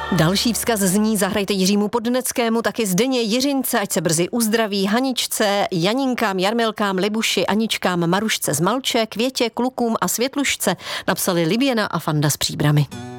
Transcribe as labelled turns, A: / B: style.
A: Další vzkaz zní: zahrajte Jiřímu Podneckému, taky Zdeně, Jiřince, ať se brzy uzdraví, Haničce, Janinkám, Jarmilkám, Libuši, Aničkám, Marušce z Malče, Květě, klukům a Světlušce napsali Liběna a Fanda z Příbrami.